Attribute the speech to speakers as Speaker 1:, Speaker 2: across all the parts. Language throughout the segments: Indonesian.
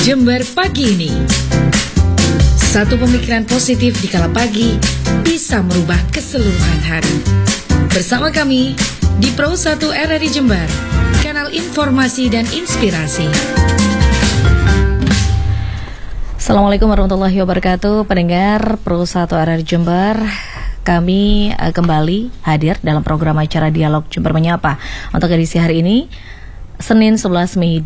Speaker 1: Jember pagi ini. Satu pemikiran positif di kala pagi bisa merubah keseluruhan hari. Bersama kami di Pro 1 RRI Jember, kanal informasi dan inspirasi.
Speaker 2: Assalamualaikum warahmatullahi wabarakatuh. Pendengar Pro 1 RRI Jember, kami kembali hadir dalam program acara Dialog Jember Menyapa untuk edisi hari ini, Senin 11 Mei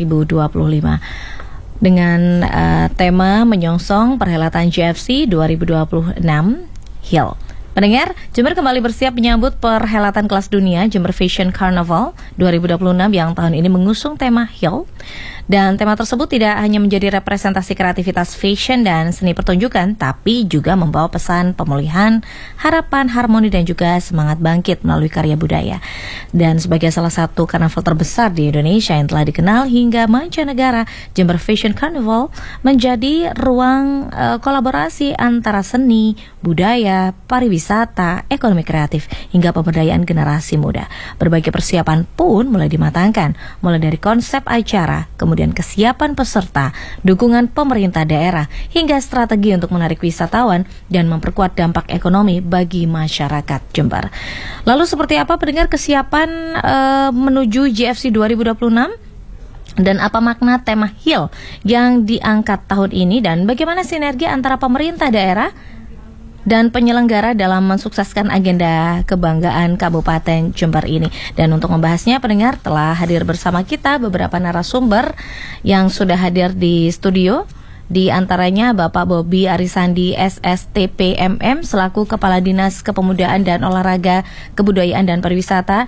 Speaker 2: 2025. Dengan tema menyongsong perhelatan JFC 2026 Hill. Pendengar, Jember kembali bersiap menyambut perhelatan kelas dunia Jember Fashion Carnival 2026 yang tahun ini mengusung tema Hill. Dan tema tersebut tidak hanya menjadi representasi kreativitas fashion dan seni pertunjukan, tapi juga membawa pesan pemulihan, harapan, harmoni, dan juga semangat bangkit melalui karya budaya. Dan sebagai salah satu karnaval terbesar di Indonesia yang telah dikenal hingga mancanegara, Jember Fashion Carnival menjadi ruang kolaborasi antara seni, budaya, pariwisata, ekonomi kreatif, hingga pemberdayaan generasi muda. Berbagai persiapan pun mulai dimatangkan, mulai dari konsep acara, kemudian kesiapan peserta, dukungan pemerintah daerah, hingga strategi untuk menarik wisatawan dan memperkuat dampak ekonomi bagi masyarakat Jember. Lalu seperti apa pendengar kesiapan menuju JFC 2026? Dan apa makna tema Hill yang diangkat tahun ini, dan bagaimana sinergi antara pemerintah daerah dan penyelenggara dalam mensukseskan agenda kebanggaan Kabupaten Jember ini. Dan untuk membahasnya, pendengar, telah hadir bersama kita beberapa narasumber yang sudah hadir di studio. Di antaranya Bapak Bobi Arisandi SSTP MM selaku Kepala Dinas Kepemudaan dan Olahraga, Kebudayaan dan Pariwisata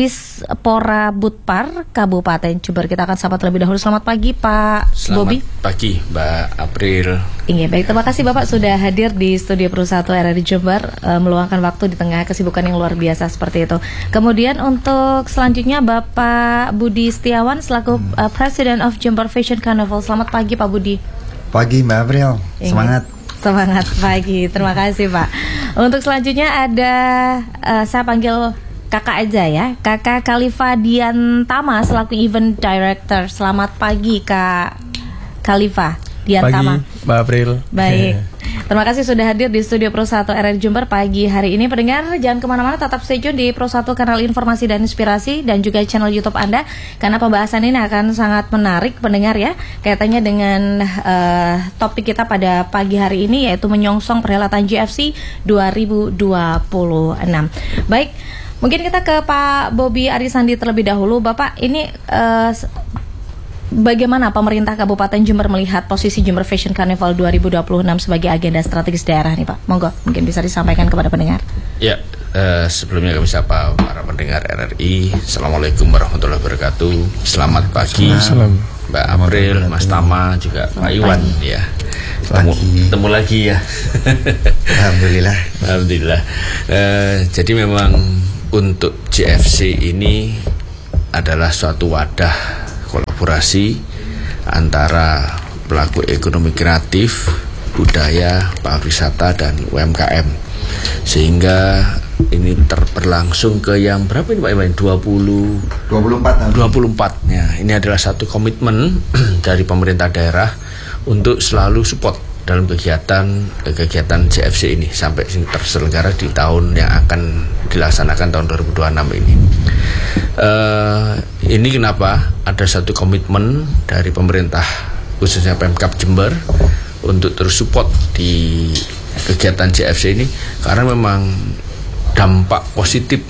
Speaker 2: Dispora Budpar Kabupaten Jember. Kita akan sapa terlebih dahulu. Selamat pagi Pak Bobi.
Speaker 3: Selamat pagi Mbak April.
Speaker 2: Iya, baik, terima kasih Bapak sudah hadir di studio Pro 1 RRI Jember, meluangkan waktu di tengah kesibukan yang luar biasa seperti itu. Kemudian untuk selanjutnya Bapak Budi Setiawan selaku President of Jember Fashion Carnival. Selamat pagi Pak Budi.
Speaker 4: Pagi Mbak April, semangat.
Speaker 2: Semangat pagi, terima kasih Pak. Untuk selanjutnya ada, saya panggil kakak aja ya, Kakak Khalifa Diantama selaku Event Director. Selamat pagi Kak Khalifa Diantama.
Speaker 5: Pagi Mbak April.
Speaker 2: Baik, terima kasih sudah hadir di studio Pro 1 RRI Jember pagi hari ini. Pendengar, jangan kemana-mana, tetap stay tune di Pro 1 kanal informasi dan inspirasi dan juga channel YouTube Anda, karena pembahasan ini akan sangat menarik pendengar ya, kaitannya dengan topik kita pada pagi hari ini, yaitu menyongsong perhelatan JFC 2026. Baik, mungkin kita ke Pak Bobi Arisandi terlebih dahulu. Bapak, ini bagaimana pemerintah Kabupaten Jember melihat posisi Jember Fashion Carnival 2026 sebagai agenda strategis daerah nih Pak? Monggo, mungkin bisa disampaikan kepada pendengar.
Speaker 3: Ya, sebelumnya kami sapa para pendengar RRI. Assalamualaikum warahmatullahi wabarakatuh. Selamat pagi Mbak April, Mas Tama, juga Pak Iwan ya. Ketemu lagi ya.
Speaker 4: Alhamdulillah.
Speaker 3: Alhamdulillah. Jadi memang untuk JFC ini adalah suatu wadah kolaborasi antara pelaku ekonomi kreatif, budaya, pariwisata, dan UMKM, sehingga ini berlangsung ke yang berapa ini Pak Iwan? 24 ya. Ini adalah satu komitmen dari pemerintah daerah untuk selalu support dalam kegiatan JFC ini sampai terselenggara di tahun yang akan dilaksanakan tahun 2026 ini. Ini kenapa ada satu komitmen dari pemerintah, khususnya Pemkab Jember, untuk terus support di kegiatan JFC ini, karena memang dampak positif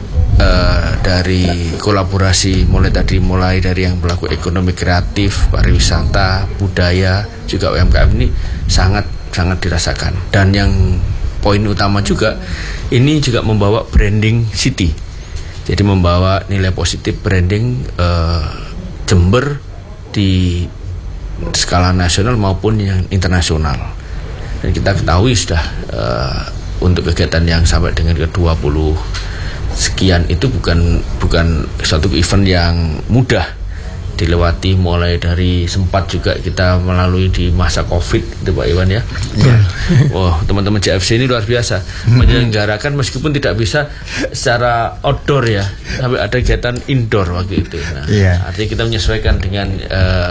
Speaker 3: dari kolaborasi mulai dari yang pelaku ekonomi kreatif, pariwisata, budaya, juga UMKM ini sangat dirasakan. Dan yang poin utama juga, ini juga membawa branding city. Jadi membawa nilai positif branding Jember di skala nasional maupun yang internasional. Dan kita ketahui sudah untuk kegiatan yang sampai dengan ke-20 sekian itu bukan suatu event yang mudah dilewati, mulai dari sempat juga kita melalui di masa Covid itu Pak Iwan ya. Wah, teman-teman JFC ini luar biasa menyelenggarakan meskipun tidak bisa secara outdoor ya, sampai ada kegiatan indoor waktu itu. Nah, artinya kita menyesuaikan dengan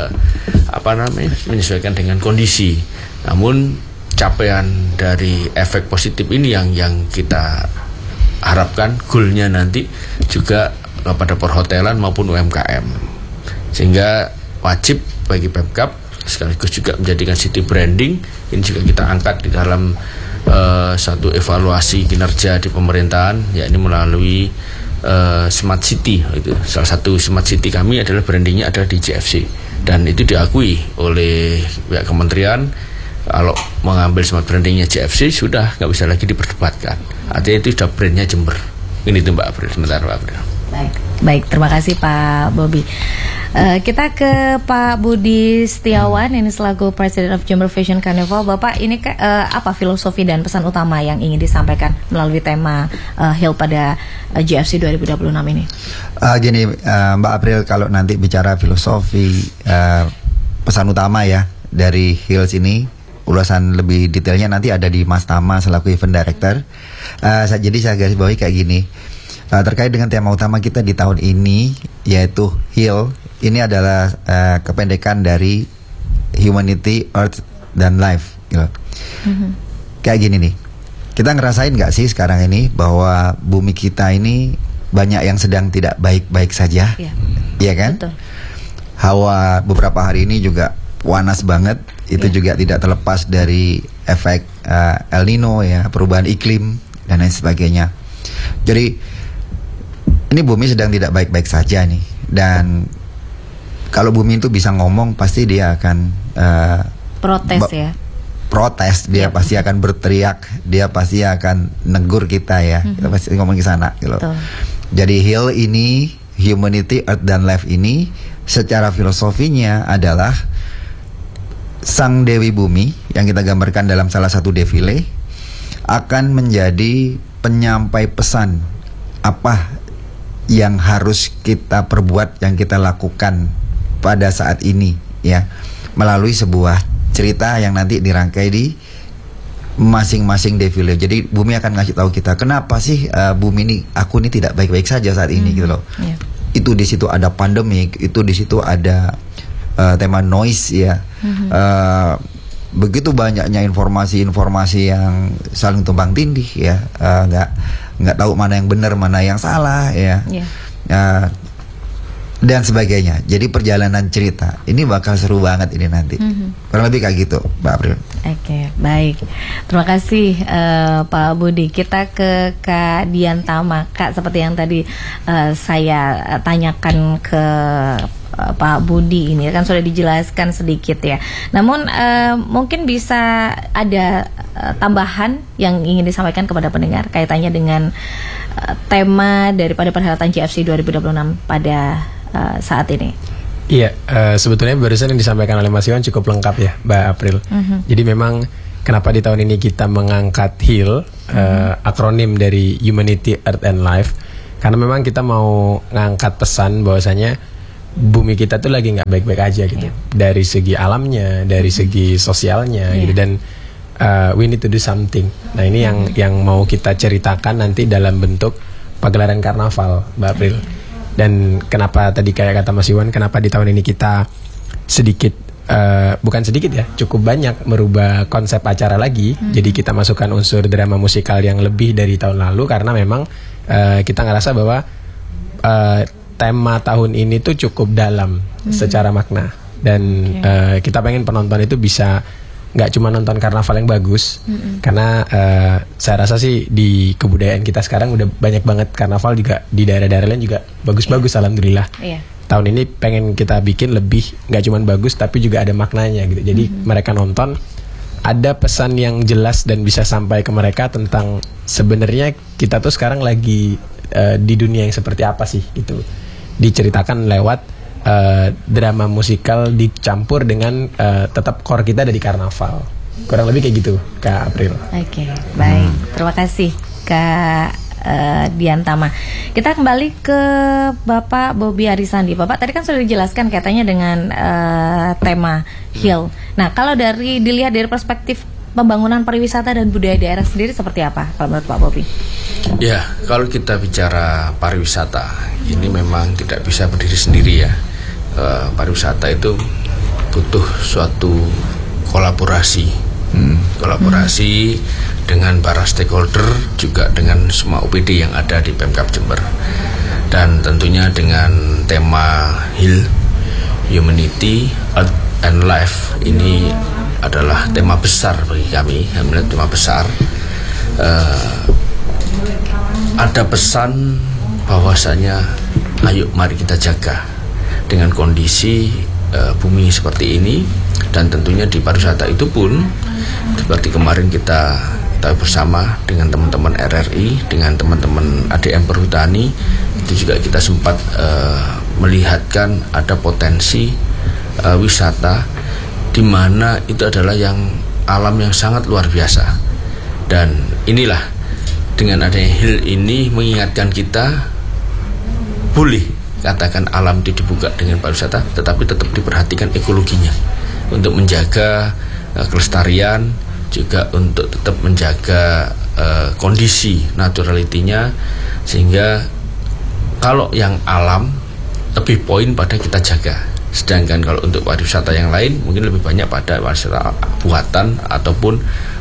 Speaker 3: menyesuaikan dengan kondisi. Namun capaian dari efek positif ini yang kita harapkan goalnya nanti juga kepada perhotelan maupun UMKM, sehingga wajib bagi Pemkab sekaligus juga menjadikan city branding ini juga kita angkat di dalam satu evaluasi kinerja di pemerintahan, yakni melalui Smart City. Itu salah satu Smart City kami adalah brandingnya adalah di JFC, dan itu diakui oleh pihak kementerian. Kalau mengambil smart brandingnya JFC sudah nggak bisa lagi diperdebatkan, artinya itu sudah brandnya Jember. Ini tuh Mbak April, sebentar Mbak April.
Speaker 2: Baik, terima kasih Pak Bobi. Kita ke Pak Budi Setiawan, ini selaku President of Jember Fashion Carnival. Bapak, ini apa filosofi dan pesan utama yang ingin disampaikan melalui tema HIL pada JFC 2026 ini?
Speaker 4: Gini, Mbak April, kalau nanti bicara filosofi, pesan utama ya dari HIL ini, ulasan lebih detailnya nanti ada di Mas Tama selaku event director. Jadi saya garis bawahi kayak gini. Terkait dengan tema utama kita di tahun ini, yaitu HIL, ini adalah kependekan dari Humanity, Earth, dan Life gitu. Kayak gini nih, kita ngerasain gak sih sekarang ini bahwa bumi kita ini banyak yang sedang tidak baik-baik saja, iya kan? Betul. Hawa beberapa hari ini juga panas banget, itu juga tidak terlepas dari efek El Nino ya, perubahan iklim dan lain sebagainya. Jadi ini bumi sedang tidak baik-baik saja nih, dan kalau bumi itu bisa ngomong pasti dia akan protes, dia pasti akan berteriak, dia pasti akan negur kita ya, kita pasti ngomong ke sana gitu. Jadi HIL ini, Humanity, Earth, dan Life ini secara filosofinya adalah Sang Dewi Bumi yang kita gambarkan dalam salah satu defile akan menjadi penyampai pesan apa yang harus kita perbuat, yang kita lakukan pada saat ini ya, melalui sebuah cerita yang nanti dirangkai di masing-masing defile. Jadi bumi akan ngasih tahu kita kenapa sih bumi ini, aku ini tidak baik-baik saja saat ini gitu loh. Itu di situ ada pandemik, itu di situ ada tema noise ya. Begitu banyaknya informasi-informasi yang saling tumpang tindih ya, nggak tahu mana yang benar mana yang salah ya, dan sebagainya. Jadi perjalanan cerita ini bakal seru banget ini nanti. Kurang lebih kayak gitu, Mbak April.
Speaker 2: Oke, baik. Terima kasih Pak Budi. Kita ke Kak Dian Tama. Kak, seperti yang tadi saya tanyakan ke Pak Budi, ini kan sudah dijelaskan sedikit ya. Namun mungkin bisa ada tambahan yang ingin disampaikan kepada pendengar kaitannya dengan tema daripada perhelatan JFC 2026 pada saat ini.
Speaker 5: Iya, sebetulnya barusan yang disampaikan oleh Mas Iwan cukup lengkap ya, Mbak April. Jadi memang kenapa di tahun ini kita mengangkat HIL, akronim dari Humanity, Earth, and Life, karena memang kita mau ngangkat pesan bahwasanya bumi kita tuh lagi nggak baik-baik aja gitu, dari segi alamnya, dari segi sosialnya gitu, dan we need to do something. Nah ini yang mau kita ceritakan nanti dalam bentuk pagelaran karnaval, Mbak April. Dan kenapa tadi kayak kata Mas Iwan, kenapa di tahun ini kita sedikit, bukan sedikit ya, cukup banyak merubah konsep acara lagi. Jadi kita masukkan unsur drama musikal yang lebih dari tahun lalu, karena memang kita ngerasa bahwa tema tahun ini tuh cukup dalam secara makna. Dan kita pengen penonton itu bisa nggak cuma nonton karnaval yang bagus, karena saya rasa sih di kebudayaan kita sekarang udah banyak banget karnaval juga di daerah-daerah lain juga bagus-bagus, alhamdulillah. Tahun ini pengen kita bikin lebih nggak cuma bagus tapi juga ada maknanya gitu. Jadi mereka nonton ada pesan yang jelas dan bisa sampai ke mereka tentang sebenarnya kita tuh sekarang lagi di dunia yang seperti apa sih gitu. Diceritakan lewat drama musikal dicampur dengan tetap core kita dari karnaval. Kurang lebih kayak gitu, Kak April.
Speaker 2: Oke, baik. Terima kasih Kak Dian Tama. Kita kembali ke Bapak Bobi Arisandi. Bapak tadi kan sudah dijelaskan katanya dengan tema HIL. Nah, kalau dilihat dari perspektif pembangunan pariwisata dan budaya daerah sendiri seperti apa kalau menurut Pak Bobi?
Speaker 3: Ya, kalau kita bicara pariwisata, ini memang tidak bisa berdiri sendiri ya. Pariwisata itu butuh suatu kolaborasi dengan para stakeholder, juga dengan semua OPD yang ada di Pemkab Jember, dan tentunya dengan tema Heal, Humanity, Earth and Life. Ini adalah tema besar bagi kami, tema besar. Ada pesan bahwasanya ayo mari kita jaga dengan kondisi bumi seperti ini, dan tentunya di pariwisata itu pun seperti kemarin kita bersama dengan teman-teman RRI, dengan teman-teman ADM Perhutani, itu juga kita sempat melihatkan ada potensi wisata di mana itu adalah yang alam yang sangat luar biasa. Dan inilah dengan adanya Heal ini mengingatkan kita, boleh katakan alam itu dibuka dengan pariwisata, tetapi tetap diperhatikan ekologinya untuk menjaga kelestarian, juga untuk tetap menjaga kondisi naturalitinya, sehingga kalau yang alam lebih poin pada kita jaga, sedangkan kalau untuk pariwisata yang lain mungkin lebih banyak pada pariwisata buatan ataupun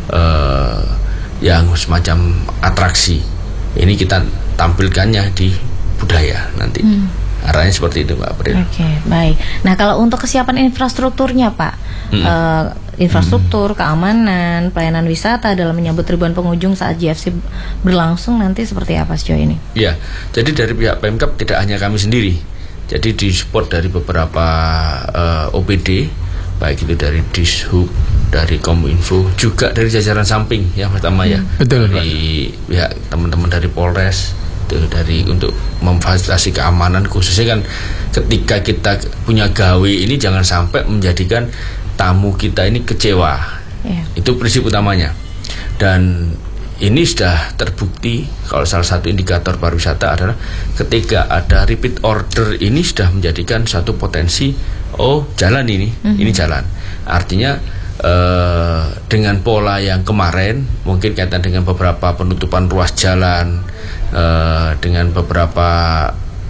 Speaker 3: yang semacam atraksi. Ini kita tampilkannya di budaya nanti. Arahnya seperti itu, Pak April.
Speaker 2: Oke, baik. Nah, kalau untuk kesiapan infrastrukturnya, Pak, infrastruktur, keamanan, pelayanan wisata dalam menyambut ribuan pengunjung saat GFC berlangsung nanti seperti apa sejauh ini?
Speaker 3: Ya, jadi dari pihak Pemkab tidak hanya kami sendiri. Jadi disupport dari beberapa OPD, baik itu dari Dishub, dari Kominfo, juga dari jajaran samping yang pertama ya.
Speaker 5: Betul,
Speaker 3: dari pihak teman-teman dari Polres, dari untuk memfasilitasi keamanan, khususnya kan ketika kita punya gawe ini jangan sampai menjadikan tamu kita ini kecewa. Itu prinsip utamanya. Dan ini sudah terbukti kalau salah satu indikator pariwisata adalah ketika ada repeat order, ini sudah menjadikan satu potensi, oh jalan ini jalan. Artinya dengan pola yang kemarin mungkin kaitan dengan beberapa penutupan ruas jalan, dengan beberapa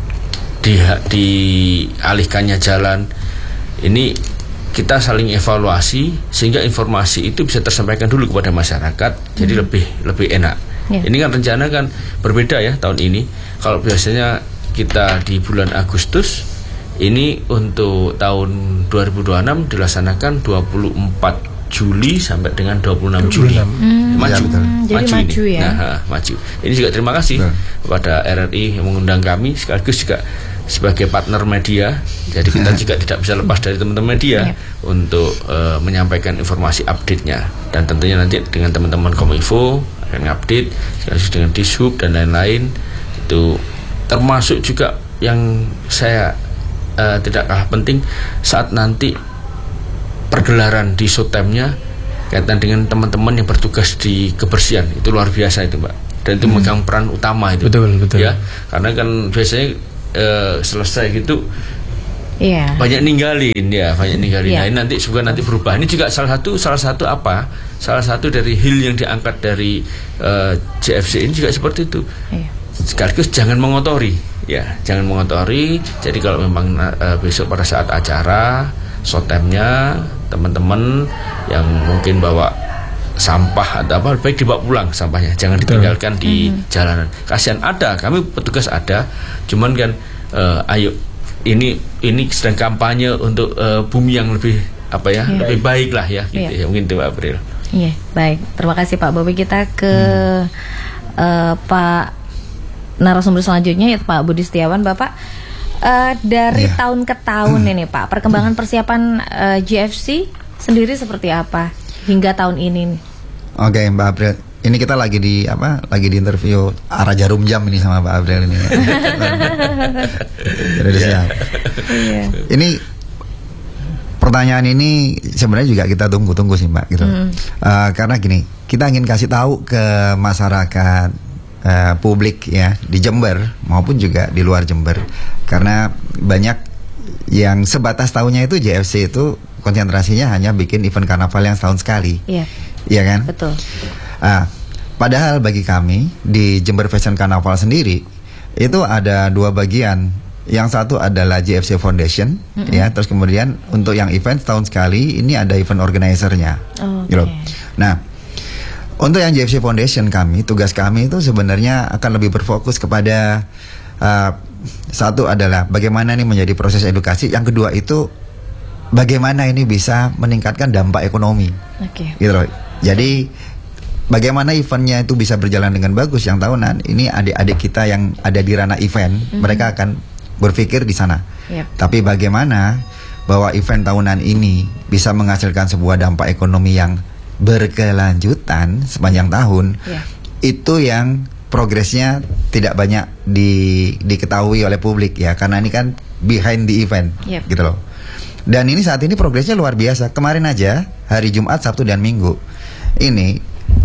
Speaker 3: dialihkannya jalan, ini kita saling evaluasi sehingga informasi itu bisa tersampaikan dulu kepada masyarakat, jadi lebih enak. Ini kan rencana kan berbeda ya tahun ini. Kalau biasanya kita di bulan Agustus, ini untuk tahun 2026 dilaksanakan 24 Juli sampai dengan 26 Juli. Maju.
Speaker 2: Jadi maju
Speaker 3: ini.
Speaker 2: ya.
Speaker 3: Nah, maju. Ini juga terima kasih kepada RRI yang mengundang kami, sekaligus juga sebagai partner media. Jadi kita juga tidak bisa lepas dari teman-teman media untuk menyampaikan informasi update-nya. Dan tentunya nanti dengan teman-teman Kominfo akan update, sekaligus dengan Dishub dan lain-lain. Itu termasuk juga yang saya tidak kalah penting saat nanti pergelaran di showtime-nya kaitan dengan teman-teman yang bertugas di kebersihan, itu luar biasa itu, Mbak. Dan itu megang peran utama itu. Betul. Ya, karena kan biasanya selesai gitu banyak ninggalin. Nah, ini nanti berubah. Ini juga salah satu dari Heal yang diangkat dari GFC ini juga seperti itu. Sekaligus jangan mengotori. Jadi kalau memang besok pada saat acara showtime-nya, teman-teman yang mungkin bawa sampah atau apa, baik dibawa pulang sampahnya, jangan ditinggalkan di jalanan. Kasihan kami petugas ada, cuman kan ayo ini sedang kampanye untuk bumi yang lebih lebih baik lah ya, gitu ya, mungkin itu Pak April.
Speaker 2: Iya, baik. Terima kasih Pak Bobi. Kita ke Pak narasumber selanjutnya, yaitu Pak Budi Setiawan. Bapak, dari tahun ke tahun ini Pak, perkembangan persiapan GFC sendiri seperti apa hingga tahun ini? Oke,
Speaker 4: Mbak April. Ini kita lagi di interview arah jarum jam ini sama Mbak April ini. Sudah siap. Ini pertanyaan ini sebenarnya juga kita tunggu sih Mbak gitu. Karena gini, kita ingin kasih tahu ke masyarakat publik ya di Jember maupun juga di luar Jember, karena banyak yang sebatas tahunya itu GFC itu konsentrasinya hanya bikin event karnaval yang setahun sekali. Iya kan?
Speaker 2: Betul.
Speaker 4: Padahal bagi kami di Jember Fashion Carnaval sendiri itu ada dua bagian Yang satu adalah JFC Foundation, ya. Terus kemudian untuk yang event setahun sekali ini ada event organizer-nya, gitu. Nah, untuk yang JFC Foundation tugas kami itu sebenarnya akan lebih berfokus kepada satu adalah bagaimana ini menjadi proses edukasi. Yang kedua itu bagaimana ini bisa meningkatkan dampak ekonomi, gitu loh. Jadi bagaimana eventnya itu bisa berjalan dengan bagus yang tahunan. Ini adik-adik kita yang ada di ranah event, mereka akan berpikir di sana. Tapi bagaimana bahwa event tahunan ini bisa menghasilkan sebuah dampak ekonomi yang berkelanjutan sepanjang tahun, itu yang progresnya tidak banyak diketahui oleh publik ya, karena ini kan behind the event, gitu loh. Dan ini saat ini progresnya luar biasa. Kemarin aja hari Jumat, Sabtu dan Minggu ini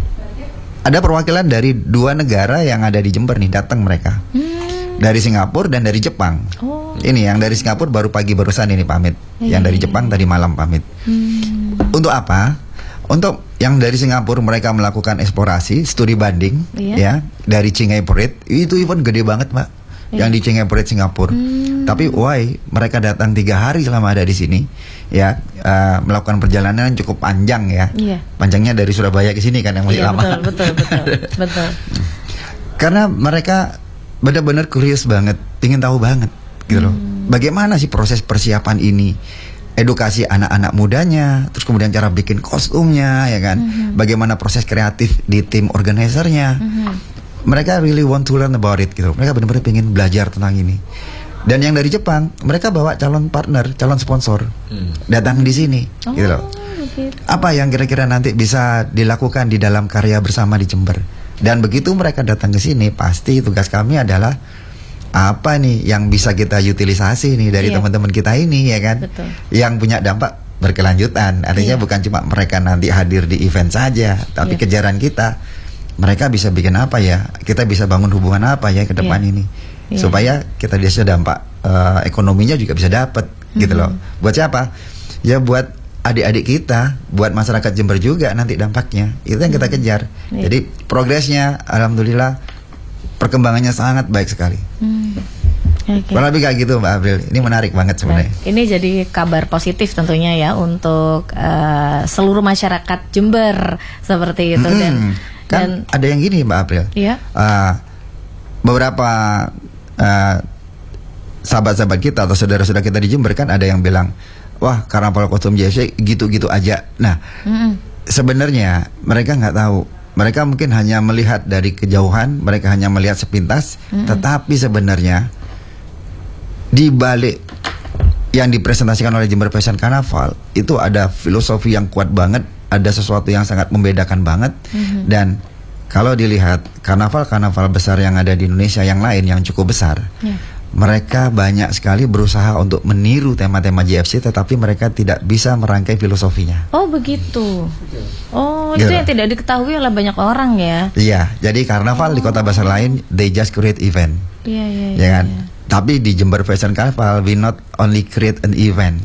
Speaker 4: ada perwakilan dari 2 negara yang ada di Jember nih, datang mereka. Dari Singapura dan dari Jepang. Ini yang dari Singapura baru pagi barusan ini pamit. Yang dari Jepang tadi malam pamit. Untuk apa? Untuk yang dari Singapura mereka melakukan eksplorasi, studi banding, ya, dari Chingai Parade. Itu event gede banget, Mbak. Yang di Chingai Parade Singapura. Tapi why mereka datang 3 hari selama ada di sini, ya, melakukan perjalanan cukup panjang ya. Panjangnya dari Surabaya ke sini kan yang masih lama.
Speaker 2: Betul.
Speaker 4: Karena mereka benar-benar curious banget, ingin tahu banget, gitu loh. Bagaimana sih proses persiapan ini? Edukasi anak-anak mudanya, terus kemudian cara bikin kostumnya, ya kan? Bagaimana proses kreatif di tim organizernya? Mereka really want to learn about it, gitu. Mereka benar-benar ingin belajar tentang ini. Dan yang dari Jepang, mereka bawa calon partner, calon sponsor, datang di sini, gitu loh. Apa yang kira-kira nanti bisa dilakukan di dalam karya bersama di Jember? Dan begitu mereka datang ke sini, pasti tugas kami adalah apa nih yang bisa kita utilisasi nih dari teman-teman kita ini, ya kan? Yang punya dampak berkelanjutan. Artinya bukan cuma mereka nanti hadir di event saja, tapi kejaran kita, mereka bisa bikin apa ya? Kita bisa bangun hubungan apa ya ke depan ini? Supaya kita bisa dampak ekonominya juga bisa dapat, gitu loh. Buat siapa? Ya buat adik-adik kita, buat masyarakat Jember juga nanti dampaknya. Itu yang kita kejar. Jadi progresnya alhamdulillah perkembangannya sangat baik sekali. Kurang lebih kayak gitu, Mbak April. Ini menarik banget sebenarnya.
Speaker 2: Ini jadi kabar positif tentunya ya untuk seluruh masyarakat Jember seperti itu. Dan
Speaker 4: ada yang gini, Mbak April. Beberapa sahabat-sahabat kita atau saudara-saudara kita di Jember kan ada yang bilang, wah, karnaval kostum JFC gitu-gitu aja. Nah, sebenarnya mereka nggak tahu. Mereka mungkin hanya melihat dari kejauhan, mereka hanya melihat sepintas. Tetapi sebenarnya di balik yang dipresentasikan oleh Jember Fashion Carnival itu ada filosofi yang kuat banget, ada sesuatu yang sangat membedakan banget. Dan kalau dilihat karnaval-karnaval besar yang ada di Indonesia yang lain yang cukup besar, mereka banyak sekali berusaha untuk meniru tema-tema JFC, tetapi mereka tidak bisa merangkai filosofinya.
Speaker 2: Oh begitu. Oh itu yang tidak diketahui oleh banyak orang ya.
Speaker 4: Iya, jadi karnaval di kota besar lain they just create event. Ya kan? Tapi di Jember Fashion Carnival we not only create an event.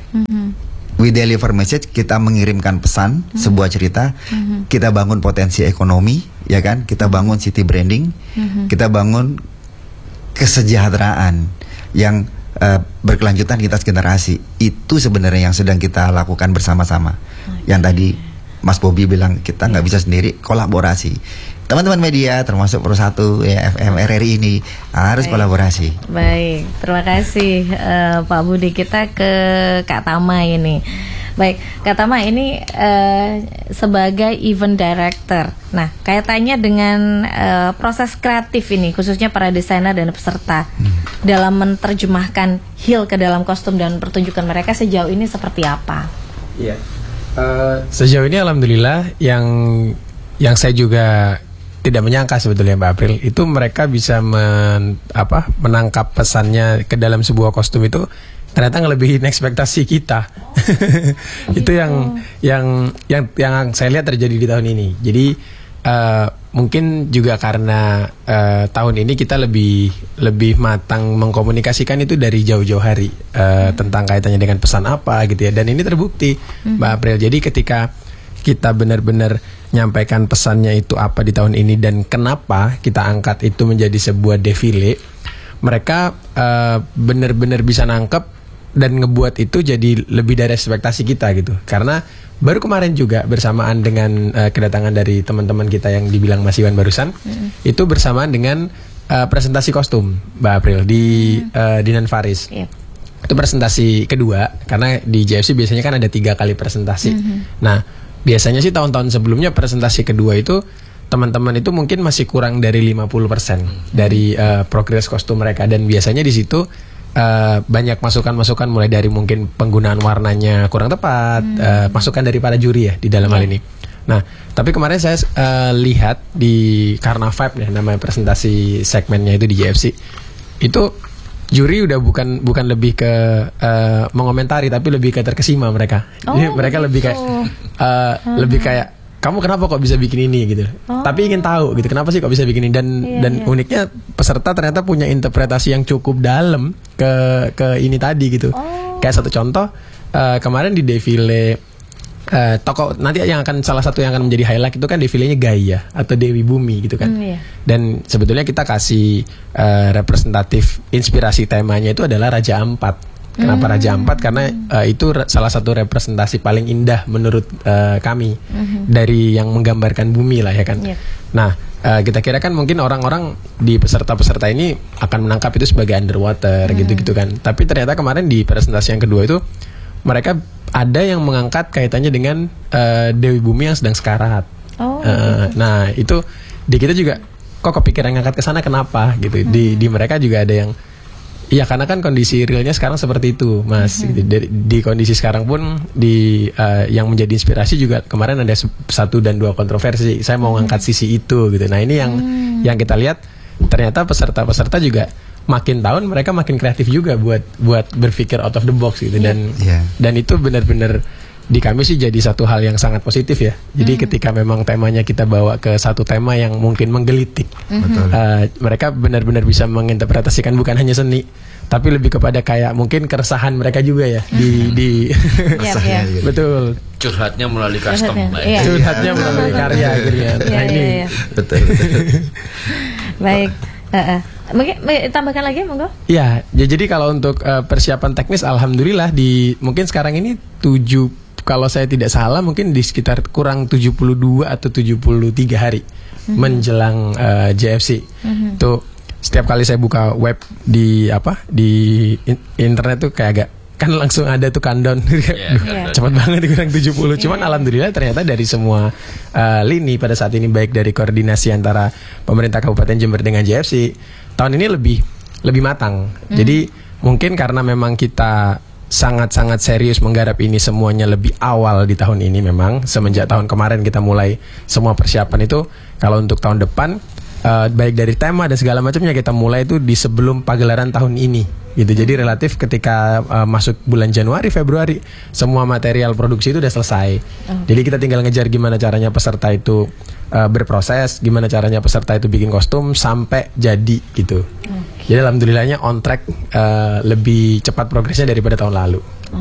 Speaker 4: We deliver message, kita mengirimkan pesan, sebuah cerita, kita bangun potensi ekonomi, ya kan? Kita bangun city branding, kita bangun kesejahteraan yang berkelanjutan lintas generasi. Itu sebenarnya yang sedang kita lakukan bersama-sama. Yang tadi Mas Bobby bilang kita nggak bisa sendiri, kolaborasi. Teman-teman media termasuk Pro 1 ya, FM RRI ini harus kolaborasi.
Speaker 2: Baik, terima kasih Pak Budi. Kita ke Kak Tama ini. Baik, Kak Tama ini sebagai event director. Nah, kaitannya dengan proses kreatif ini, khususnya para desainer dan peserta dalam menerjemahkan heel ke dalam kostum dan pertunjukan mereka sejauh ini seperti apa?
Speaker 5: Iya, sejauh ini alhamdulillah yang saya juga tidak menyangka sebetulnya Mbak April itu mereka bisa menangkap pesannya ke dalam sebuah kostum itu ternyata ngelebihin ekspektasi kita. Itu yang saya lihat terjadi di tahun ini. Jadi mungkin juga karena tahun ini kita lebih matang mengkomunikasikan itu dari jauh-jauh hari tentang kaitannya dengan pesan apa gitu ya. Dan ini terbukti Mbak April. Jadi ketika kita benar-benar nyampaikan pesannya itu apa di tahun ini dan kenapa kita angkat itu menjadi sebuah defile, mereka benar-benar bisa nangkep dan ngebuat itu jadi lebih dari ekspektasi kita gitu. Karena baru kemarin juga bersamaan dengan kedatangan dari teman-teman kita yang dibilang Mas Iwan barusan, itu bersamaan dengan presentasi kostum Mbak April di Dinan Faris. Itu presentasi kedua, karena di JFC biasanya kan ada 3 kali presentasi. Nah, biasanya sih tahun-tahun sebelumnya presentasi kedua itu teman-teman itu mungkin masih kurang dari 50% dari progres kostum mereka, dan biasanya di situ banyak masukan-masukan mulai dari mungkin penggunaan warnanya kurang tepat, masukan dari para juri ya di dalam hal ini. Nah, tapi kemarin saya lihat di Karna Vibe ya, namanya presentasi segmennya itu di JFC. Itu juri udah bukan lebih ke mengomentari, tapi lebih ke terkesima mereka. Jadi mereka lebih kayak lebih kayak, kamu kenapa kok bisa bikin ini gitu. Tapi ingin tahu gitu, kenapa sih kok bisa bikin ini, dan uniknya peserta ternyata punya interpretasi yang cukup dalam ke ini tadi gitu. Kayak satu contoh, kemarin di defile tokoh nanti yang akan salah satu yang akan menjadi highlight itu kan defilenya Gaia atau Dewi Bumi gitu kan. Dan sebetulnya kita kasih representatif inspirasi temanya itu adalah Raja Ampat. Kenapa Raja Ampat? Karena itu salah satu representasi paling indah menurut kami dari yang menggambarkan bumi lah ya kan. Nah, kita kira kan mungkin orang-orang di peserta-peserta ini akan menangkap itu sebagai underwater gitu-gitu kan. Tapi ternyata kemarin di presentasi yang kedua itu mereka ada yang mengangkat kaitannya dengan Dewi Bumi yang sedang sekarat. Nah, itu di kita juga kok kepikiran ngangkat ke sana, kenapa gitu. Di mereka juga ada yang iya, karena kan kondisi realnya sekarang seperti itu, Mas. Di kondisi sekarang pun yang menjadi inspirasi juga kemarin ada 1 dan 2 kontroversi. Saya mau ngangkat sisi itu gitu. Nah, ini yang kita lihat ternyata peserta-peserta juga makin tahun mereka makin kreatif juga buat berpikir out of the box gitu, dan itu benar-benar di kami sih jadi satu hal yang sangat positif ya. Jadi ketika memang temanya kita bawa ke satu tema yang mungkin menggelitik, mereka benar-benar bisa menginterpretasikan bukan hanya seni, tapi lebih kepada kayak mungkin keresahan mereka juga ya di betul,
Speaker 3: curhatnya melalui custom,
Speaker 5: curhatnya melalui karya gitu ya. Nah ini
Speaker 3: betul.
Speaker 2: Baik. Mungkin tambahkan lagi monggo.
Speaker 5: Ya, jadi kalau untuk persiapan teknis alhamdulillah mungkin sekarang ini 7, kalau saya tidak salah mungkin di sekitar kurang 72 atau 73 hari menjelang JFC. Tuh setiap kali saya buka web di internet tuh kayak agak kan langsung ada tuh countdown. Cepat banget kurang 70. Cuman alhamdulillah ternyata dari semua lini pada saat ini, baik dari koordinasi antara pemerintah Kabupaten Jember dengan JFC, tahun ini lebih matang. Jadi mungkin karena memang kita sangat-sangat serius menggarap ini semuanya lebih awal di tahun ini, memang semenjak tahun kemarin kita mulai semua persiapan itu. Kalau untuk tahun depan baik dari tema dan segala macamnya kita mulai itu di sebelum pagelaran tahun ini gitu. Jadi relatif ketika masuk bulan Januari Februari semua material produksi itu udah selesai. Jadi kita tinggal ngejar gimana caranya peserta itu berproses, gimana caranya peserta itu bikin kostum sampai jadi gitu. Jadi alhamdulillahnya on track, lebih cepat progresnya daripada tahun lalu.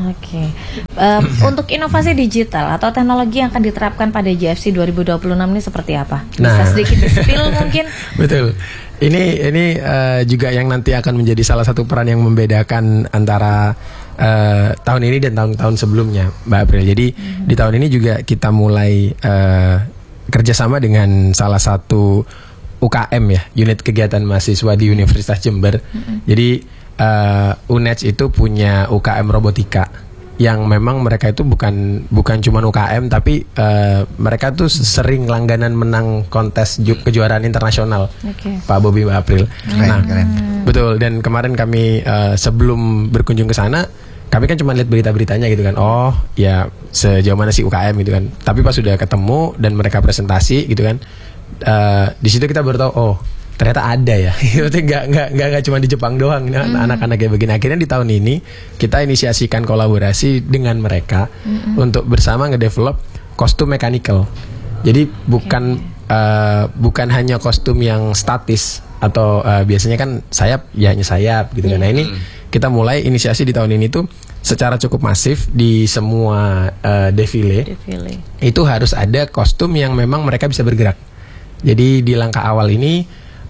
Speaker 2: Untuk inovasi digital atau teknologi yang akan diterapkan pada JFC 2026 ini seperti apa? Bisa sedikit di-spill mungkin?
Speaker 5: Betul. Ini juga yang nanti akan menjadi salah satu peran yang membedakan antara tahun ini dan tahun-tahun sebelumnya, Mbak April. Jadi di tahun ini juga kita mulai kerjasama dengan salah satu UKM ya, unit kegiatan mahasiswa di Universitas Jember. Jadi UNEJ itu punya UKM robotika yang memang mereka itu bukan cuma UKM, tapi mereka tuh sering langganan menang kontes kejuaraan internasional. Pak Bobi, Mbak April. Keren. Betul. Dan kemarin kami sebelum berkunjung ke sana, kami kan cuma lihat berita-beritanya gitu kan. Oh ya, sejauh mana sih UKM gitu kan. Tapi pas sudah ketemu dan mereka presentasi gitu kan, di situ kita baru tahu, oh ternyata ada ya. Nggak cuma di Jepang doang anak-anak kayak begini. Akhirnya di tahun ini kita inisiasikan kolaborasi dengan mereka untuk bersama ngedevelop kostum mechanical. Jadi bukan hanya kostum yang statis atau biasanya kan sayap ya hanya sayap gitu kan. Nah ini kita mulai inisiasi di tahun ini tuh secara cukup masif di semua defile. Itu harus ada kostum yang memang mereka bisa bergerak. Jadi di langkah awal ini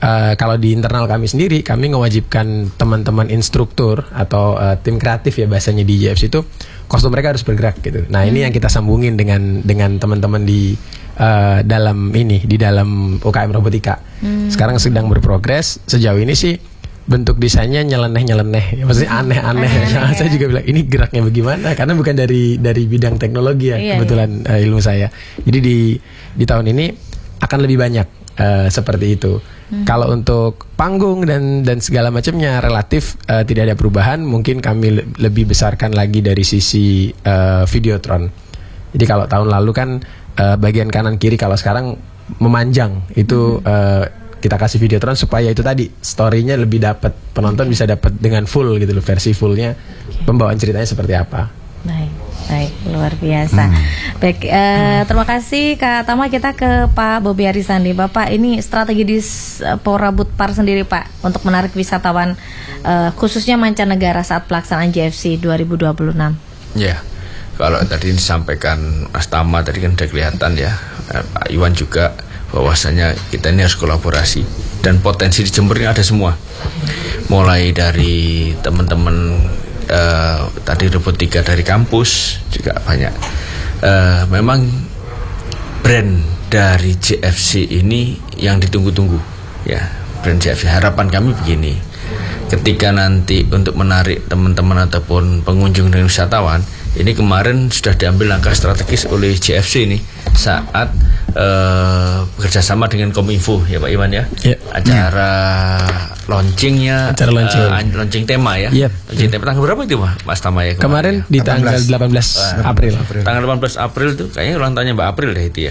Speaker 5: kalau di internal kami sendiri, kami mewajibkan teman-teman instruktur atau tim kreatif ya bahasanya di JFC itu, kostum mereka harus bergerak gitu. Nah ini yang kita sambungin dengan teman-teman di dalam UKM Robotika. Sekarang sedang berprogres. Sejauh ini sih bentuk desainnya nyeleneh, maksudnya aneh-aneh. Saya juga bilang ini geraknya bagaimana? Karena bukan dari bidang teknologi ya, kebetulan ilmu saya. Jadi di tahun ini akan lebih banyak seperti itu. Kalau untuk panggung dan segala macamnya relatif tidak ada perubahan. Mungkin kami lebih besarkan lagi dari sisi Videotron. Jadi kalau tahun lalu kan bagian kanan kiri, kalau sekarang memanjang itu. Kita kasih Videotron supaya itu tadi story-nya lebih dapat, penonton bisa dapat dengan full gitu loh, versi fullnya pembawaan ceritanya seperti apa.
Speaker 2: Baik, luar biasa. Baik, terima kasih Kak Tama. Kita ke Pak Bobi Arisandi. Bapak, ini strategi di Porabut Par sendiri Pak untuk menarik wisatawan khususnya mancanegara saat pelaksanaan JFC 2026.
Speaker 3: Ya, kalau tadi disampaikan Mas Tama tadi kan udah kelihatan ya, Pak Iwan juga, bahwasanya kita ini harus kolaborasi, dan potensi di Jember ini ada semua, mulai dari teman-teman tadi Robotika dari kampus juga banyak. Memang brand dari JFC ini yang ditunggu-tunggu ya, brand JFC. Harapan kami begini, ketika nanti untuk menarik teman-teman ataupun pengunjung dan wisatawan, ini kemarin sudah diambil langkah strategis oleh JFC ini saat bekerjasama dengan Kominfo ya Pak Iwan ya, acara launchingnya, launching tema ya, launching tema tanggal berapa itu Mas Tama ya
Speaker 5: kemarin di tanggal 18 April.
Speaker 3: Tanggal 18 April itu kayaknya ulang tahunnya Mbak April deh itu ya.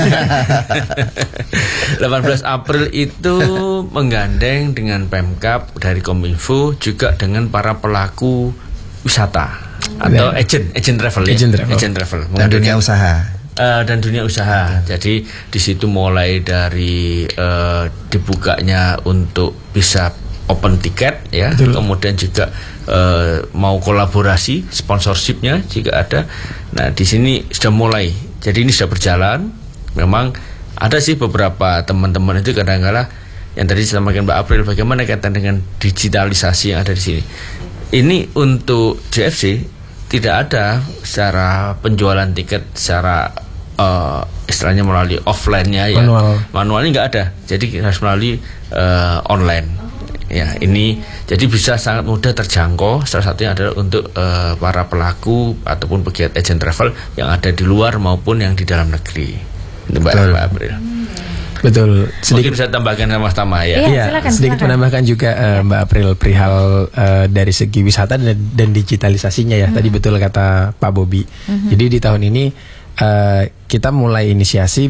Speaker 3: 18 April itu menggandeng dengan Pemkab dari Kominfo, juga dengan para pelaku wisata atau agent travel
Speaker 4: dan dunia usaha.
Speaker 3: Jadi di situ mulai dari dibukanya untuk bisa open tiket ya. Betul. Kemudian juga mau kolaborasi, sponsorshipnya juga ada. Nah di sini sudah mulai. Jadi ini sudah berjalan. Memang ada sih beberapa teman-teman itu kadang-kadang yang tadi disampaikan Mbak April, bagaimana kaitan dengan digitalisasi yang ada di sini. Ini untuk JFC tidak ada secara penjualan tiket secara istilahnya melalui offline-nya ya, manualnya nggak ada, jadi harus melalui online ya. Ini jadi bisa sangat mudah terjangkau. Salah satunya adalah untuk para pelaku ataupun pegiat agent travel yang ada di luar maupun yang di dalam negeri. Mbak April.
Speaker 5: Betul.
Speaker 3: Mungkin bisa tambahkan sama Mas Tama ya.
Speaker 2: Iya,
Speaker 5: sedikit menambahkan juga Mbak April perihal dari segi wisata dan digitalisasinya ya. Tadi betul kata Pak Bobi. Jadi di tahun ini kita mulai inisiasi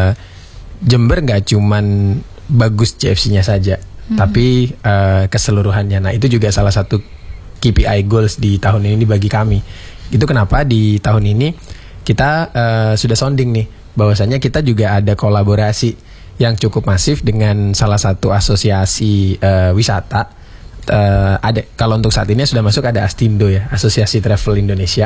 Speaker 5: Jember nggak cuman bagus JFC-nya saja, tapi keseluruhannya. Nah itu juga salah satu KPI goals di tahun ini bagi kami. Itu kenapa di tahun ini kita sudah sounding nih, bahwasanya kita juga ada kolaborasi yang cukup masif dengan salah satu asosiasi wisata. Ada, kalau untuk saat ini sudah masuk ada Astindo ya, Asosiasi Travel Indonesia.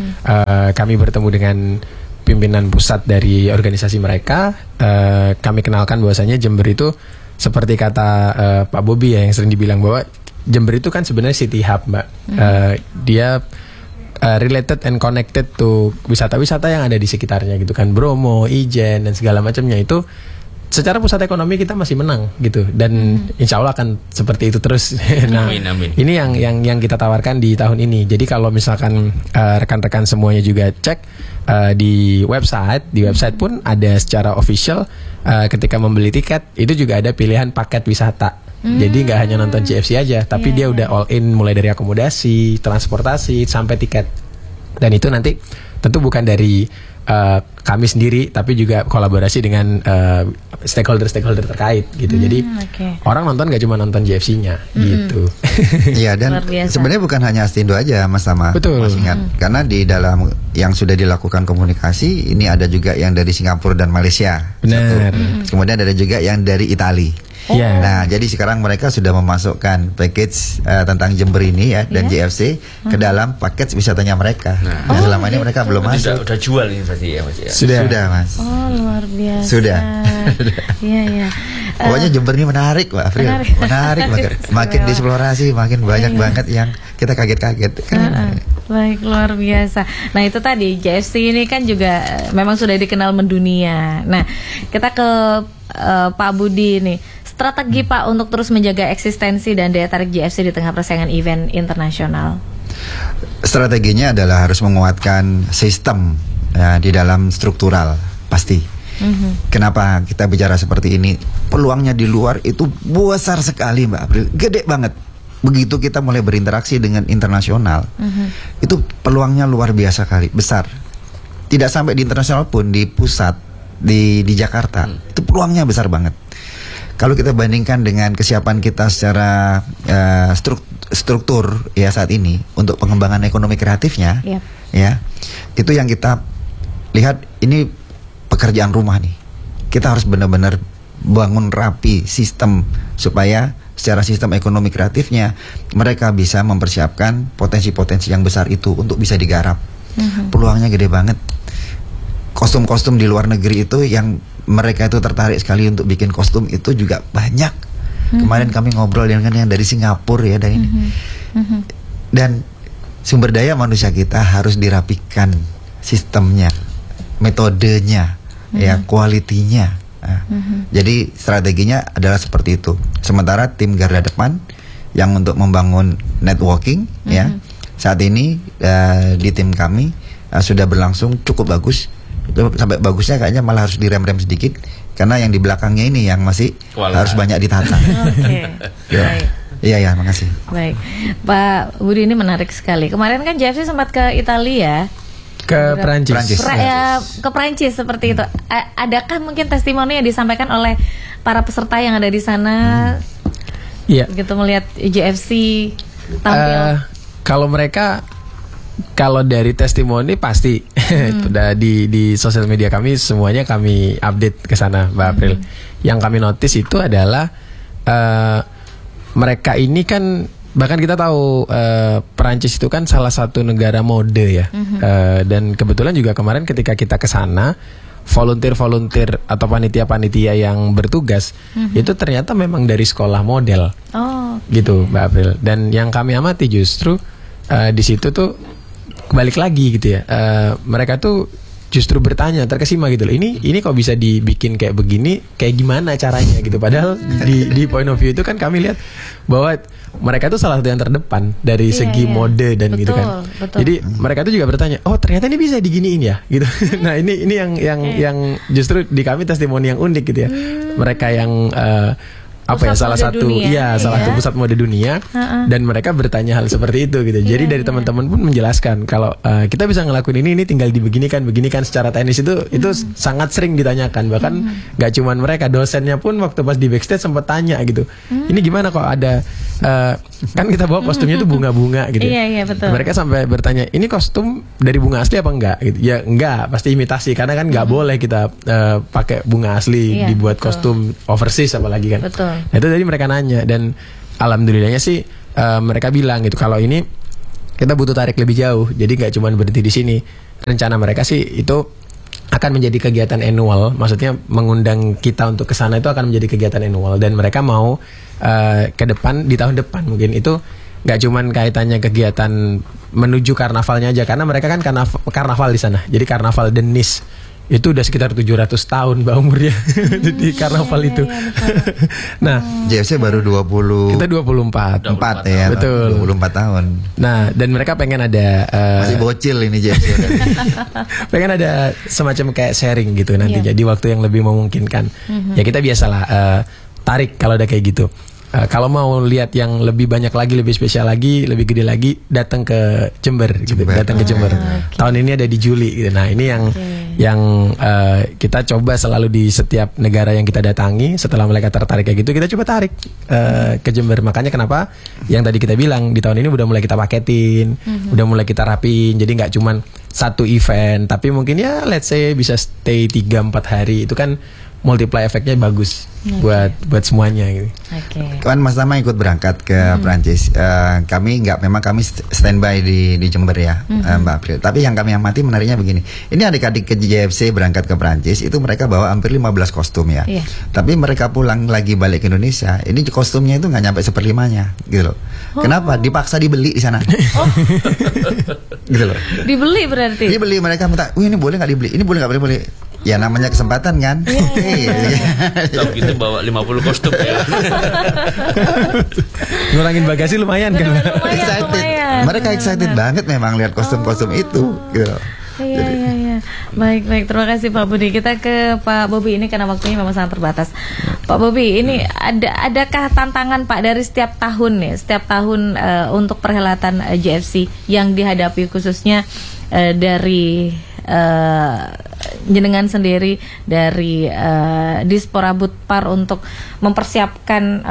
Speaker 5: Kami bertemu dengan pimpinan pusat dari organisasi mereka. Kami kenalkan bahwasanya Jember itu seperti kata Pak Bobi ya, yang sering dibilang bahwa Jember itu kan sebenarnya city hub Mbak. Dia related and connected to wisata-wisata yang ada di sekitarnya gitu kan, Bromo, Ijen dan segala macamnya. Itu secara pusat ekonomi kita masih menang gitu, dan insya Allah akan seperti itu terus. Nah, amin. Ini yang kita tawarkan di tahun ini. Jadi kalau misalkan rekan-rekan semuanya juga cek di website pun ada secara official, ketika membeli tiket itu juga ada pilihan paket wisata. Jadi nggak hanya nonton JFC aja, tapi dia udah all in, mulai dari akomodasi, transportasi sampai tiket. Dan itu nanti tentu bukan dari kami sendiri, tapi juga kolaborasi dengan stakeholder terkait gitu. Jadi orang nonton gak cuma nonton JFC-nya gitu.
Speaker 4: Iya, dan sebenarnya bukan hanya Astindo aja Mas Tama.
Speaker 5: Betul.
Speaker 4: Mas ingat, karena di dalam yang sudah dilakukan komunikasi ini ada juga yang dari Singapura dan Malaysia.
Speaker 5: Benar.
Speaker 4: Kemudian ada juga yang dari Italia.
Speaker 5: Iya.
Speaker 4: Nah, jadi sekarang mereka sudah memasukkan package tentang Jember ini ya dan JFC ke dalam paket wisatanya mereka. Nah, selama ini mereka belum masuk.
Speaker 3: Udah jual ini berarti ya Mas ya.
Speaker 4: Sudah Mas.
Speaker 2: Oh, luar biasa.
Speaker 4: Sudah.
Speaker 2: Iya, iya.
Speaker 4: Pokoknya Jember ini menarik, Mbak April. Menarik banget. Makin dieksplorasi, makin banyak banget yang kita kaget-kaget.
Speaker 2: Baik, luar biasa. Nah, itu tadi JFC ini kan juga memang sudah dikenal mendunia. Nah, kita ke Pak Budi nih. Strategi Pak untuk terus menjaga eksistensi dan daya tarik JFC di tengah persaingan event internasional.
Speaker 4: Strateginya adalah harus menguatkan sistem ya, di dalam struktural pasti. Kenapa kita bicara seperti ini? Peluangnya di luar itu besar sekali, Mbak April, gede banget. Begitu kita mulai berinteraksi dengan internasional, itu peluangnya luar biasa kali, besar. Tidak sampai di internasional pun, di pusat, di Jakarta, itu peluangnya besar banget. Kalau kita bandingkan dengan kesiapan kita secara struktur ya saat ini untuk pengembangan ekonomi kreatifnya, ya itu yang kita lihat ini pekerjaan rumah nih. Kita harus benar-benar bangun rapi sistem supaya secara sistem ekonomi kreatifnya mereka bisa mempersiapkan potensi-potensi yang besar itu untuk bisa digarap. Peluangnya gede banget. Kostum-kostum di luar negeri itu yang mereka itu tertarik sekali untuk bikin kostum itu juga banyak. Kemarin kami ngobrol dengan yang dari Singapura ya dan ini. Dan sumber daya manusia kita harus dirapikan sistemnya, metodenya, ya kualitinya. Jadi strateginya adalah seperti itu. Sementara tim garda depan yang untuk membangun networking ya saat ini di tim kami sudah berlangsung cukup bagus. Sampai bagusnya kayaknya malah harus direm-rem sedikit karena yang di belakangnya ini yang masih harus banyak ditata.
Speaker 2: Oke. Baik.
Speaker 4: Iya, makasih.
Speaker 2: Baik, Pak Budi, ini menarik sekali. Kemarin kan JFC sempat ke Italia.
Speaker 5: Ke Perancis.
Speaker 2: Ke Perancis seperti itu. Adakah mungkin testimoni yang disampaikan oleh para peserta yang ada di sana?
Speaker 5: Iya.
Speaker 2: Begitu melihat JFC tampil.
Speaker 5: Kalau dari testimoni pasti udah di sosial media kami semuanya kami update ke sana, Mbak April. Yang kami notice itu adalah mereka ini kan, bahkan kita tahu Perancis itu kan salah satu negara mode ya. Dan kebetulan juga kemarin ketika kita ke sana, volunteer atau panitia-panitia yang bertugas itu ternyata memang dari sekolah model. Gitu, Mbak April. Dan yang kami amati justru di situ tuh balik lagi gitu ya. Mereka tuh justru bertanya, terkesima gitu loh. Ini kok bisa dibikin kayak begini, kayak gimana caranya gitu. Padahal di point of view itu kan kami lihat bahwa mereka tuh salah satu yang terdepan dari segi mode dan gitu kan.
Speaker 2: Betul.
Speaker 5: Jadi mereka tuh juga bertanya, oh ternyata ini bisa diginiin ya gitu. Nah ini yang justru di kami testimoni yang unik gitu ya. Mereka yang salah satu pusat mode dunia dan mereka bertanya hal seperti itu gitu. Jadi dari teman-teman pun menjelaskan kalau kita bisa ngelakuin ini tinggal beginikan secara teknis itu sangat sering ditanyakan. Bahkan nggak cuman mereka, dosennya pun waktu pas di backstage sempat tanya gitu. Ini gimana kok ada kan kita bawa kostumnya itu bunga-bunga gitu.
Speaker 2: Iya, betul.
Speaker 5: Mereka sampai bertanya, ini kostum dari bunga asli apa enggak gitu. Ya enggak, pasti imitasi karena kan nggak boleh kita pakai bunga asli dibuat kostum overseas apalagi kan.
Speaker 2: Betul.
Speaker 5: Nah, itu tadi mereka nanya dan alhamdulillahnya sih mereka bilang gitu kalau ini kita butuh tarik lebih jauh. Jadi nggak cuma berhenti di sini. Rencana mereka sih itu akan menjadi kegiatan annual, maksudnya mengundang kita untuk ke sana itu akan menjadi kegiatan annual dan mereka mau ke depan di tahun depan mungkin itu nggak cuman kaitannya kegiatan menuju karnavalnya aja karena mereka kan karnaval di sana. Jadi karnaval Denis itu udah sekitar 700 tahun Mbak umurnya di karnaval itu. Nah,
Speaker 4: JFC baru 20.
Speaker 5: Kita 24
Speaker 4: ya.
Speaker 5: Betul.
Speaker 4: 24 tahun.
Speaker 5: Nah, dan mereka pengen ada
Speaker 4: masih bocil ini JFC.
Speaker 5: pengen ada semacam kayak sharing gitu nanti. Jadi waktu yang lebih memungkinkan. Ya kita biasalah tarik kalau ada kayak gitu. Kalau mau lihat yang lebih banyak lagi, lebih spesial lagi, lebih gede lagi, datang ke Jember. Gitu. Datang ke Jember. Tahun ini ada di Juli. Gitu. Nah ini yang kita coba selalu di setiap negara yang kita datangi. Setelah mereka tertarik kayak gitu, kita coba tarik ke Jember. Makanya kenapa yang tadi kita bilang di tahun ini udah mulai kita paketin, udah mulai kita rapin. Jadi nggak cuman satu event, tapi mungkin ya let's say bisa stay 3-4 hari. Itu kan multiply efeknya bagus buat semuanya gitu.
Speaker 4: Kan Mas Tama ikut berangkat ke Prancis. Kami standby di Jember ya, Mbak April. Tapi yang kami amati menariknya begini. Ini adik-adik ke JFC berangkat ke Prancis itu mereka bawa hampir 15 kostum ya. Tapi mereka pulang lagi balik ke Indonesia, ini kostumnya itu nggak nyampe 1/5-nya gitu loh. Kenapa? Dipaksa dibeli di sana. Gitu loh.
Speaker 2: Dibeli berarti.
Speaker 4: Dibeli, mereka minta, ini boleh nggak dibeli? Ini boleh nggak boleh? Ya namanya kesempatan kan.
Speaker 3: Kalau gitu bawa 50 kostum ya.
Speaker 5: Ngurangin bagasi lumayan kan.
Speaker 4: Excited. Mereka excited banget memang lihat kostum-kostum itu gitu.
Speaker 2: Iya. Baik. Terima kasih Pak Budi. Kita ke Pak Bobi ini karena waktunya memang sangat terbatas. Pak Bobi, ini adakah tantangan Pak dari setiap tahun nih, untuk perhelatan JFC yang dihadapi khususnya dari jenengan sendiri dari Dispora Budpar untuk mempersiapkan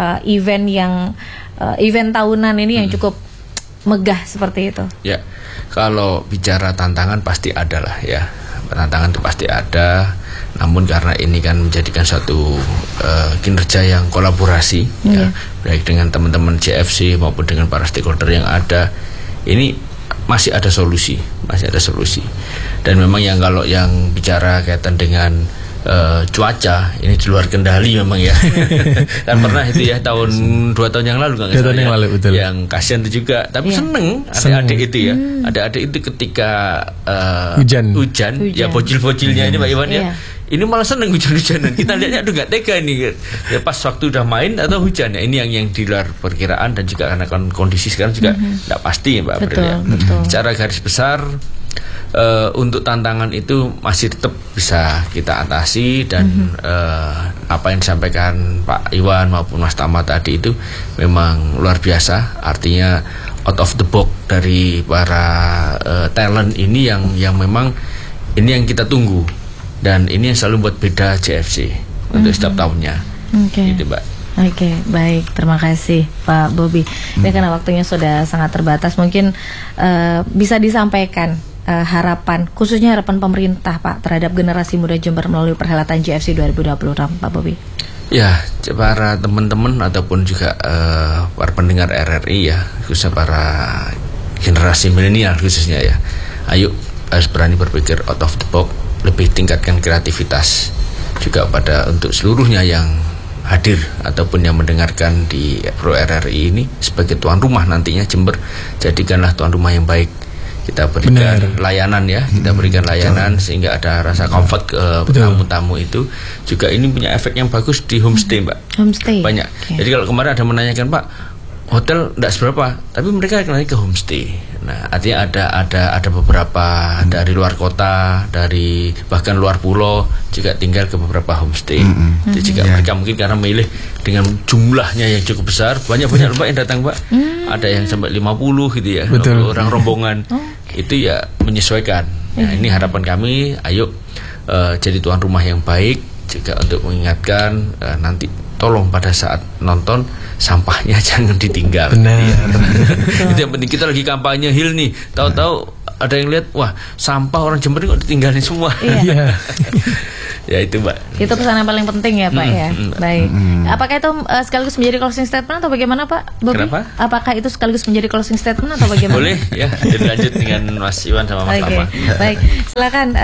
Speaker 2: event tahunan ini yang cukup megah seperti itu? Ya,
Speaker 3: kalau bicara tantangan pasti ada lah ya. Tantangan itu pasti ada. Namun karena ini kan menjadikan suatu kinerja yang kolaborasi ya, baik dengan teman-teman JFC maupun dengan para stakeholder yang ada, ini masih ada solusi. Dan memang kalau yang bicara kaitan dengan cuaca ini di luar kendali memang ya. Kan pernah itu ya 2 tahun yang lalu kan yang kasihan itu juga, tapi seneng adik-adik itu ya. Adik-adik itu ketika hujan ya, bocil-bocilnya ini Pak Iwan ya. Ini malah seneng hujan-hujanan. Kita lihatnya aduh nggak tega ini ya, pas waktu udah main atau hujan ya. Ini yang di luar perkiraan, dan juga karena kondisi sekarang juga tidak pasti ya Mbak April ya. Secara garis besar untuk tantangan itu masih tetap bisa kita atasi, dan apa yang disampaikan Pak Iwan maupun Mas Tama tadi itu memang luar biasa. Artinya out of the box dari para talent ini yang memang ini yang kita tunggu, dan ini yang selalu buat beda JFC untuk setiap tahunnya. Gitu Mbak.
Speaker 2: Oke, baik, terima kasih Pak Bobi. Ini karena waktunya sudah sangat terbatas, mungkin bisa disampaikan harapan, khususnya harapan pemerintah Pak terhadap generasi muda Jember melalui perhelatan JFC 2026 Pak Bobi.
Speaker 3: Ya, para teman-teman ataupun juga para pendengar RRI ya, khususnya para generasi milenial khususnya ya, ayo harus berani berpikir out of the box, lebih tingkatkan kreativitas juga untuk seluruhnya yang hadir ataupun yang mendengarkan di Pro RRI ini. Sebagai tuan rumah nantinya Jember, jadikanlah tuan rumah yang baik. Kita berikan layanan ya, sehingga ada rasa comfort ke tamu-tamu itu. Juga ini punya efek yang bagus di homestay Mbak. Banyak. Jadi kalau kemarin ada menanyakan Pak, hotel tidak seberapa, tapi mereka kembali ke homestay. Nah, artinya ada beberapa dari luar kota, dari bahkan luar pulau juga tinggal ke beberapa homestay. Jadi juga mereka mungkin karena memilih dengan jumlahnya yang cukup besar, banyak Mbak yang datang Mbak. Ada yang sampai 50 gitu ya, orang rombongan. Itu ya menyesuaikan. Nah, ini harapan kami, ayo jadi tuan rumah yang baik juga untuk mengingatkan nanti tolong pada saat nonton sampahnya jangan ditinggal. Itu yang penting. Kita lagi kampanye Hill nih, tahu-tahu ada yang lihat, wah sampah orang Jember kok ditinggalin semua. Ya itu Mbak.
Speaker 2: Itu pesan yang paling penting ya Pak ya. Baik. Apakah itu sekaligus menjadi closing statement atau bagaimana Pak Bobi?
Speaker 3: Kenapa?
Speaker 2: Apakah itu sekaligus menjadi closing statement atau bagaimana?
Speaker 3: Boleh ya, lanjut dengan Mas Iwan sama Mas Tama.
Speaker 2: Baik, silakan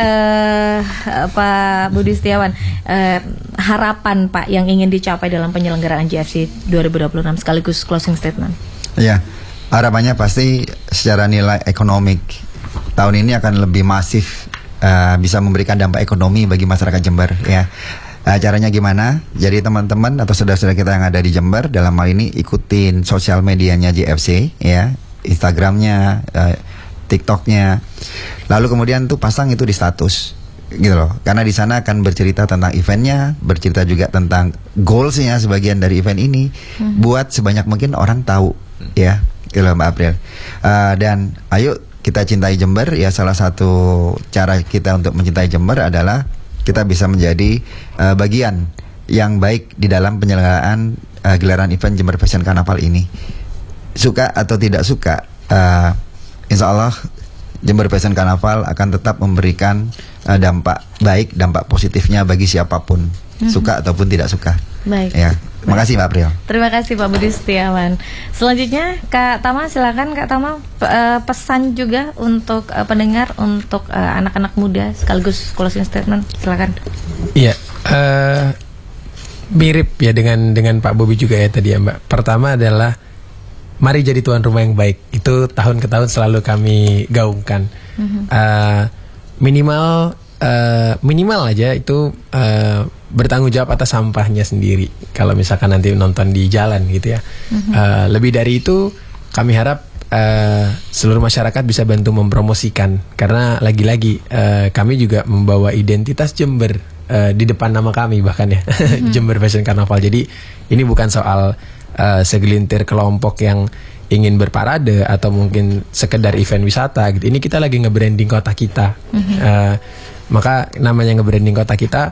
Speaker 2: Pak Budi Setiawan, harapan Pak yang ingin dicapai dalam penyelenggaraan JFC 2026 sekaligus closing statement.
Speaker 4: Ya, harapannya pasti secara nilai ekonomik tahun ini akan lebih masif, bisa memberikan dampak ekonomi bagi masyarakat Jember ya. Caranya gimana? Jadi teman-teman atau saudara-saudara kita yang ada di Jember dalam hal ini ikutin sosial medianya JFC ya, Instagramnya, TikToknya. Lalu kemudian tuh pasang itu di status gitu loh. Karena di sana akan bercerita tentang eventnya, bercerita juga tentang goalsnya sebagian dari event ini, buat sebanyak mungkin orang tahu ya, gitu loh Mbak April. Dan ayo kita cintai Jember ya. Salah satu cara kita untuk mencintai Jember adalah kita bisa menjadi bagian yang baik di dalam penyelenggaraan gelaran event Jember Fashion Carnival ini. Suka atau tidak suka, insya Allah Jember Fashion Carnival akan tetap memberikan dampak baik, dampak positifnya bagi siapapun suka ataupun tidak suka.
Speaker 2: Baik.
Speaker 4: Ya, terima kasih Mbak April.
Speaker 2: Terima kasih Pak Budi Setiawan. Selanjutnya Kak Tama, silakan Kak Tama, pesan juga untuk pendengar, untuk anak-anak muda sekaligus closing statement, silakan.
Speaker 5: Iya, mirip ya dengan Pak Bobi juga ya tadi ya Mbak. Pertama adalah mari jadi tuan rumah yang baik. Itu tahun ke tahun selalu kami gaungkan. Minimal aja itu bertanggung jawab atas sampahnya sendiri. Kalau misalkan nanti nonton di jalan gitu ya. Lebih dari itu kami harap seluruh masyarakat bisa bantu mempromosikan, karena lagi-lagi kami juga membawa identitas Jember di depan nama kami bahkan ya. Jember Fashion Carnaval. Jadi ini bukan soal segelintir kelompok yang ingin berparade atau mungkin sekedar event wisata gitu. Ini kita lagi nge-branding kota kita. Maka namanya nge-branding kota kita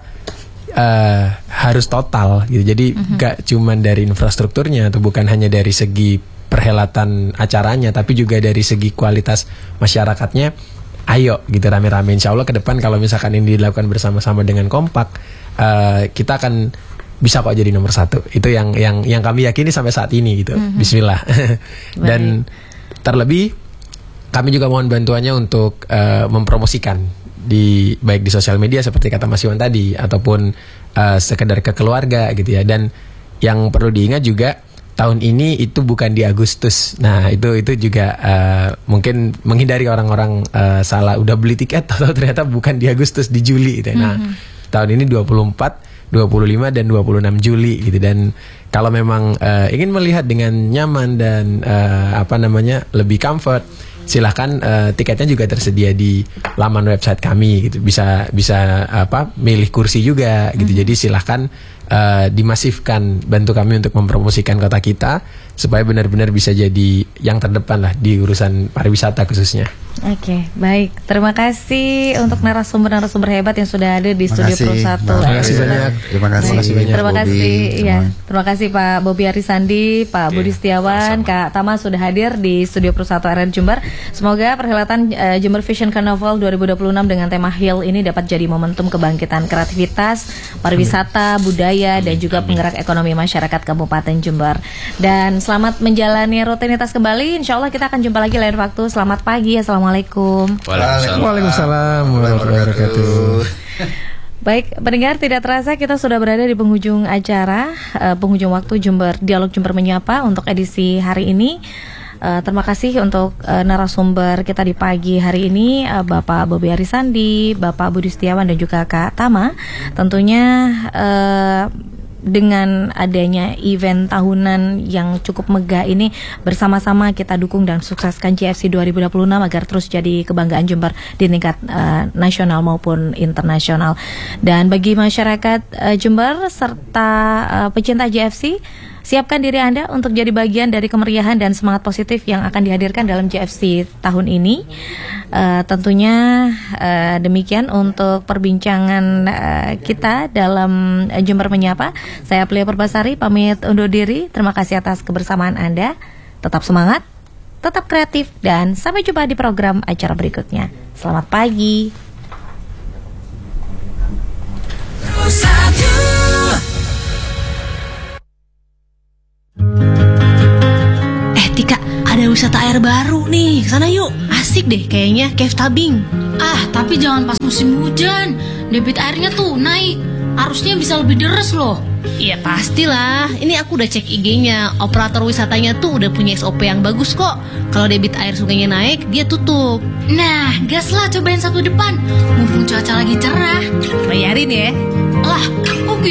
Speaker 5: harus total gitu. Jadi gak cuman dari infrastrukturnya atau bukan hanya dari segi perhelatan acaranya, tapi juga dari segi kualitas masyarakatnya. Ayo gitu rame-rame. Insya Allah ke depan kalau misalkan ini dilakukan bersama-sama dengan kompak, kita akan bisa kok jadi nomor 1. Itu yang kami yakini sampai saat ini gitu. Bismillah. Dan terlebih kami juga mohon bantuannya untuk mempromosikan baik di sosial media seperti kata Mas Iwan tadi, ataupun sekedar ke keluarga gitu ya. Dan yang perlu diingat juga, tahun ini itu bukan di Agustus. Nah itu juga mungkin menghindari orang-orang salah udah beli tiket atau ternyata bukan di Agustus, di Juli gitu ya. Nah tahun ini 24, 25 dan 26 Juli gitu. Dan kalau memang ingin melihat dengan nyaman dan lebih comfort, silahkan tiketnya juga tersedia di laman website kami gitu. Bisa milih kursi juga gitu. Jadi silahkan dimasifkan, bantu kami untuk mempromosikan kota kita supaya benar-benar bisa jadi yang terdepan lah di urusan pariwisata khususnya.
Speaker 2: Oke, baik. Terima kasih untuk narasumber hebat yang sudah ada di studio Pro 1.
Speaker 5: Terima kasih banyak.
Speaker 4: Terima kasih banyak.
Speaker 2: Terima kasih ya. Terima kasih Pak Bobi Arisandi, Pak Budi Setiawan, Kak Tama sudah hadir di studio Pro 1 RRI Jember. Semoga perhelatan Jember Fashion Carnaval 2026 dengan tema Heal ini dapat jadi momentum kebangkitan kreativitas, pariwisata, budaya dan juga penggerak ekonomi masyarakat Kabupaten Jember. Dan selamat menjalani rutinitas kembali. Insya Allah kita akan jumpa lagi lain waktu. Selamat pagi. Assalamualaikum.
Speaker 5: Waalaikumsalam warahmatullahi wabarakatuh.
Speaker 2: Baik, pendengar, tidak terasa kita sudah berada di penghujung acara, penghujung waktu Dialog Jember Menyapa untuk edisi hari ini. Terima kasih untuk narasumber kita di pagi hari ini, Bapak Bobi Arisandi, Bapak Budi Setiawan dan juga Kak Tama. Tentunya dengan adanya event tahunan yang cukup megah ini, bersama-sama kita dukung dan sukseskan JFC 2026 agar terus jadi kebanggaan Jember di tingkat nasional maupun internasional. Dan bagi masyarakat Jember serta pecinta JFC, siapkan diri Anda untuk jadi bagian dari kemeriahan dan semangat positif yang akan dihadirkan dalam JFC tahun ini. Tentunya demikian untuk perbincangan kita dalam Jember Menyapa. Saya Plia Perbasari pamit undur diri. Terima kasih atas kebersamaan Anda. Tetap semangat, tetap kreatif, dan sampai jumpa di program acara berikutnya. Selamat pagi.
Speaker 6: Tika, ada wisata air baru nih, kesana yuk. Asik deh kayaknya, cave tubing.
Speaker 7: Tapi jangan pas musim hujan, debit airnya tuh naik. Arusnya bisa lebih deres loh.
Speaker 6: Iya pastilah, ini aku udah cek IG-nya. Operator wisatanya tuh udah punya SOP yang bagus kok. Kalau debit air sungainya naik, dia tutup.
Speaker 7: Nah, gas lah, cobain Sabtu depan. Mumpung cuaca lagi cerah.
Speaker 6: Bayarin ya.
Speaker 7: Lah,